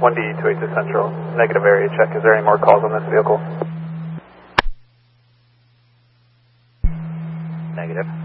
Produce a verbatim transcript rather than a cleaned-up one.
one D two eight two Central, negative area check. Is there any more calls on this vehicle? Negative.